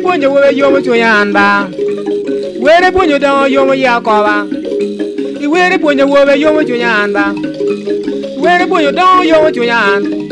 puonjo wowe yomo chunyan ba. Were puonjo dongo yomo yakoba. Iwere puonjo wowe yomo chunyan ba. Were puonjo dongo yomo chunyan.